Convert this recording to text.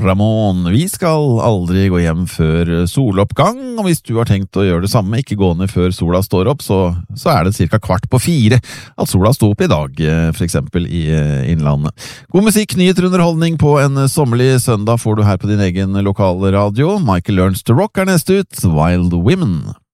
Ramón. Vi skal aldri gå hjem før soloppgang, og hvis du har tenkt å gjøre det samme, ikke gå ned før sola står opp, så det cirka 3:15 at sola sto opp i dag, for eksempel i Innlandet. God musikk, nyheter, underholdning på en sommerlig søndag får du her på din egen lokale radio. Michael Learns to Rock neste ut, Wild Women.